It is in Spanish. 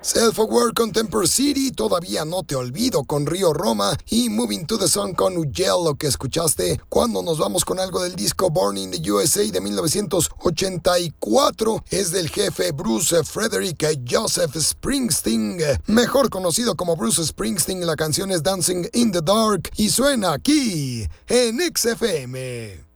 Self-Aware con Temper City, Todavía no te olvido con Río Roma y Moving to the Sun con Ugel, lo que escuchaste. Cuando nos vamos con algo del disco Born in the USA de 1984, es del jefe Bruce Frederick Joseph Springsteen, mejor conocido como Bruce Springsteen. La canción es Dancing in the Dark y suena aquí en XFM.